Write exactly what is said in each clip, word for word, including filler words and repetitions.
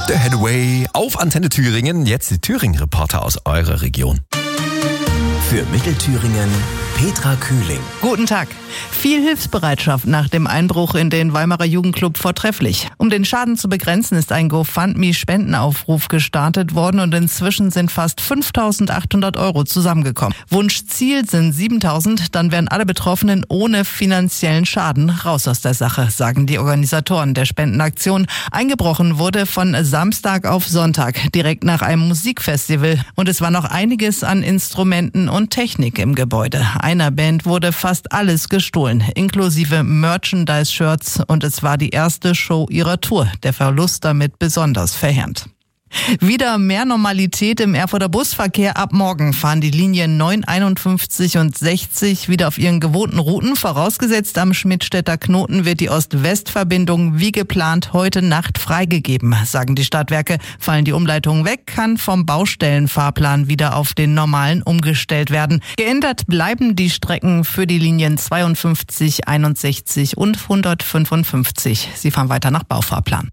The Headway auf Antenne Thüringen. Jetzt die Thüringen-Reporter aus eurer Region. Für Mittelthüringen Petra Kühling. Guten Tag. Viel Hilfsbereitschaft nach dem Einbruch in den Weimarer Jugendclub vortrefflich. Um den Schaden zu begrenzen, ist ein GoFundMe-Spendenaufruf gestartet worden und inzwischen sind fast fünftausendachthundert Euro zusammengekommen. Wunschziel sind siebentausend, dann wären alle Betroffenen ohne finanziellen Schaden raus aus der Sache, sagen die Organisatoren der Spendenaktion. Eingebrochen wurde von Samstag auf Sonntag, direkt nach einem Musikfestival. Und es war noch einiges an Instrumenten und Technik im Gebäude. Einer Band wurde fast alles gestohlen, inklusive Merchandise-Shirts, und es war die erste Show ihrer Tour. Der Verlust damit besonders verheerend. Wieder mehr Normalität im Erfurter Busverkehr. Ab morgen fahren die Linien neun, einundfünfzig und sechzig wieder auf ihren gewohnten Routen. Vorausgesetzt, am Schmidtstädter Knoten wird die Ost-West-Verbindung wie geplant heute Nacht freigegeben, sagen die Stadtwerke. Fallen die Umleitungen weg, kann vom Baustellenfahrplan wieder auf den normalen umgestellt werden. Geändert bleiben die Strecken für die Linien zweiundfünfzig, einundsechzig und hundertfünfundfünfzig. Sie fahren weiter nach Baufahrplan.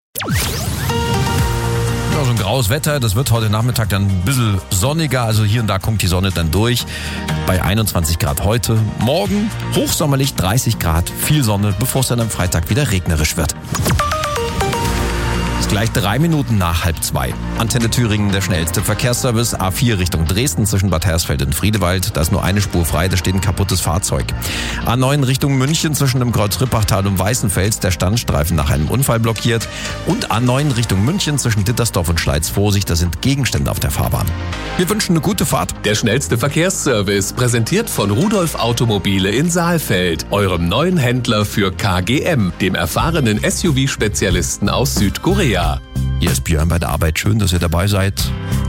Ja, so ein graues Wetter, das wird heute Nachmittag dann ein bisschen sonniger, also hier und da kommt die Sonne dann durch. Bei einundzwanzig Grad heute, morgen hochsommerlich dreißig Grad, viel Sonne, bevor es dann am Freitag wieder regnerisch wird. Ist gleich drei Minuten nach halb zwei. Antenne Thüringen, der schnellste Verkehrsservice. A vier Richtung Dresden zwischen Bad Hersfeld und Friedewald. Da ist nur eine Spur frei, da steht ein kaputtes Fahrzeug. A neun Richtung München zwischen dem Kreuz Rippachtal und Weißenfels. Der Standstreifen nach einem Unfall blockiert. Und A neun Richtung München zwischen Dittersdorf und Schleiz. Vorsicht, da sind Gegenstände auf der Fahrbahn. Wir wünschen eine gute Fahrt. Der schnellste Verkehrsservice, präsentiert von Rudolf Automobile in Saalfeld, eurem neuen Händler für K G M, dem erfahrenen S U V-Spezialisten aus Südkorea. Hier ist Björn bei der Arbeit. Schön, dass ihr dabei seid.